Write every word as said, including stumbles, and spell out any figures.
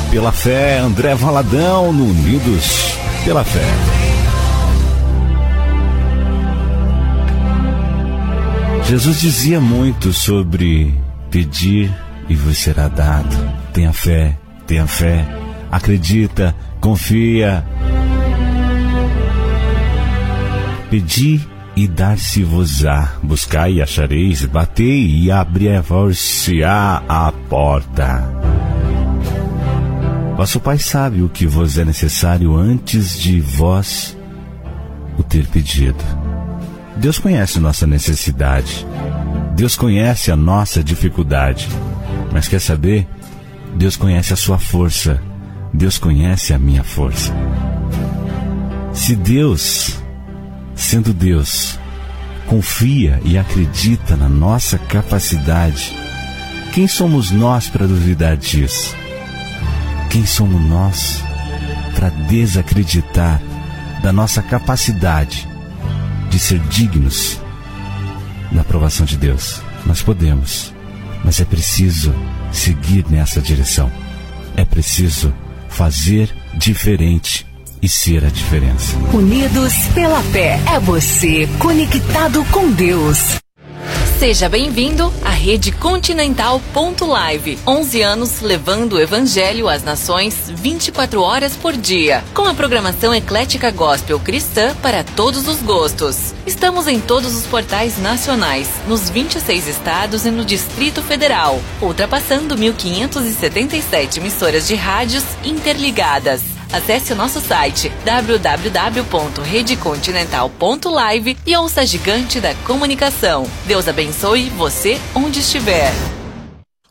pela Fé, André Valadão no Unidos pela Fé. Jesus dizia muito sobre pedir e vos será dado. Tenha fé, tenha fé, acredita, confia. Pedi e dar-se-vos-á, buscai e achareis, batei e abrir-vos-se-á a porta. Vosso Pai sabe o que vos é necessário antes de vós o ter pedido. Deus conhece nossa necessidade. Deus conhece a nossa dificuldade. Mas quer saber? Deus conhece a sua força. Deus conhece a minha força. Se Deus, sendo Deus, confia e acredita na nossa capacidade, quem somos nós para duvidar disso? Quem somos nós para desacreditar da nossa capacidade de ser dignos da aprovação de Deus? Nós podemos, mas é preciso seguir nessa direção. É preciso fazer diferente e ser a diferença. Unidos pela Fé, é você conectado com Deus. Seja bem-vindo à Rede Continental ponto live. onze anos levando o Evangelho às nações vinte e quatro horas por dia. Com a programação eclética gospel cristã para todos os gostos. Estamos em todos os portais nacionais, nos vinte e seis estados e no Distrito Federal, ultrapassando mil quinhentas e setenta e sete emissoras de rádios interligadas. Acesse o nosso site w w w ponto rede continental ponto live e ouça a gigante da comunicação. Deus abençoe você onde estiver.